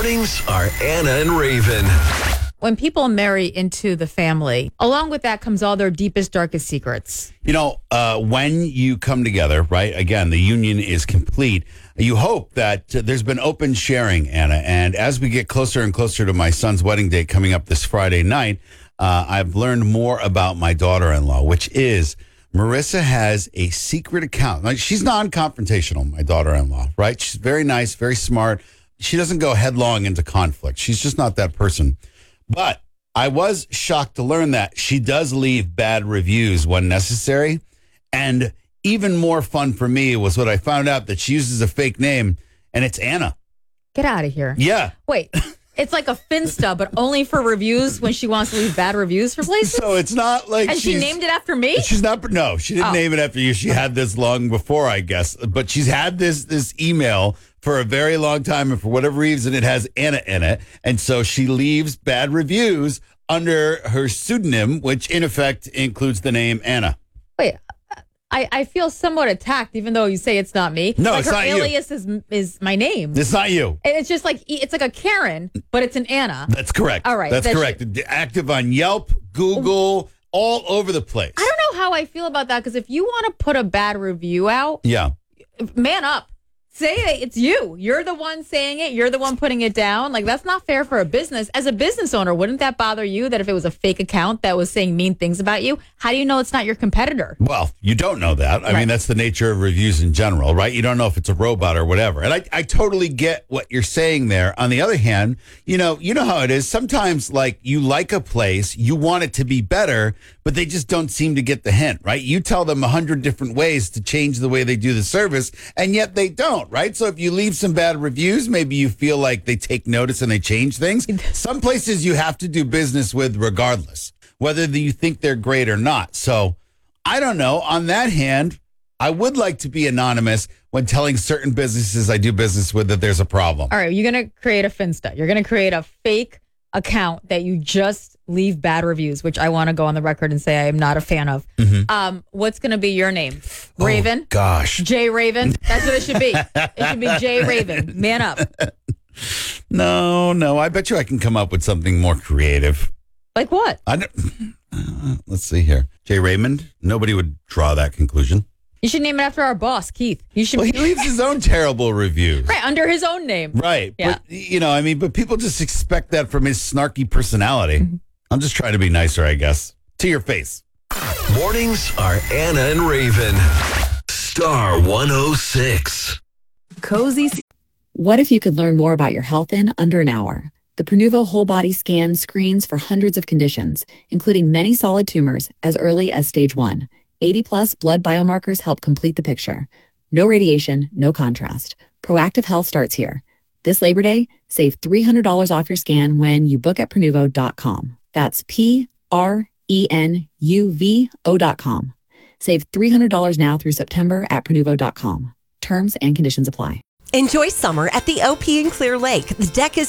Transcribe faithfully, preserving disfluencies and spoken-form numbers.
Mornings are Anna and Raven. When people marry into the family, along with that comes all their deepest, darkest secrets. You know, uh, when you come together, right, again, the union is complete. You hope that uh, there's been open sharing, Anna. And as we get closer and closer to my son's wedding date coming up this Friday night, uh, I've learned more about my daughter-in-law, which is Marissa has a secret account. Like, she's non-confrontational, my daughter-in-law, right? She's very nice, very smart. She doesn't go headlong into conflict. She's just not that person. But I was shocked to learn that she does leave bad reviews when necessary. And even more fun for me was what I found out that she uses a fake name, and it's Anna. Get out of here. Yeah. Wait, it's like a Finsta, but only for reviews when she wants to leave bad reviews for places? So it's not like And she she's- named it after me? She's not, no, she didn't Oh. name it after you. She had this long before, I guess. But she's had this this email for a very long time, and for whatever reason, it has Anna in it. And so she leaves bad reviews under her pseudonym, which in effect includes the name Anna. Wait, I, I feel somewhat attacked, even though you say it's not me. No, like it's her not you. alias is is my name. It's not you. And it's just like it's like a Karen, but it's an Anna. That's correct. All right, That's that correct. Active on Yelp, Google, all over the place. I don't know how I feel about that, because if you want to put a bad review out, Yeah. man up. Say it. It's you. You're the one saying it. You're the one putting it down. Like, that's not fair for a business. As a business owner, wouldn't that bother you that if it was a fake account that was saying mean things about you? How do you know it's not your competitor? Well, you don't know that. I Right. mean, that's the nature of reviews in general, right? You don't know if it's a robot or whatever. And I, I totally get what you're saying there. On the other hand, you know, you know how it is. Sometimes, like, you like a place, you want it to be better, but they just don't seem to get the hint, right? You tell them a hundred different ways to change the way they do the service, and yet they don't, right? So if you leave some bad reviews, maybe you feel like they take notice and they change things. Some places you have to do business with regardless, whether you think they're great or not. So I don't know. On that hand, I would like to be anonymous when telling certain businesses I do business with that there's a problem. All right, you're going to create a Finsta. You're going to create a fake account that you just leave bad reviews, which I want to go on the record and say I am not a fan of. Mm-hmm. Um, what's going to be your name? Raven? Oh, gosh. Jay Raven? That's what it should be. It should be Jay Raven. Man up. No, no. I bet you I can come up with something more creative. Like what? I don't, uh, let's see here. Jay Raymond? Nobody would draw that conclusion. You should name it after our boss, Keith. You should Well, he leaves his own terrible reviews. right under his own name. Right. Yeah. But, you know, I mean, but people just expect that from his snarky personality. Mm-hmm. I'm just trying to be nicer, I guess. To your face. Mornings are Anna and Raven. Star one oh six. Cozy. What if you could learn more about your health in under an hour? The Pronuvo Whole Body Scan screens for hundreds of conditions, including many solid tumors as early as stage one. eighty plus blood biomarkers help complete the picture. No radiation, no contrast. Proactive health starts here. This Labor Day, save three hundred dollars off your scan when you book at Pronuvo dot com. That's P R E N U V O dot com. Save three hundred dollars now through September at Pronuvo dot com. Terms and conditions apply. Enjoy summer at the O P in Clear Lake. The deck is